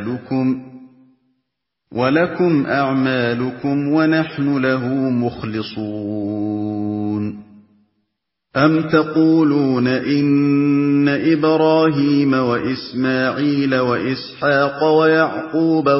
وَلَكُمْ أَعْمَالُكُمْ وَنَحْنُ لَهُ مُخْلِصُونَ أَمْ تَقُولُونَ إِنَّ إِبْرَاهِيمَ وَإِسْمَاعِيلَ وَإِسْحَاقَ وَيَعْقُوبَ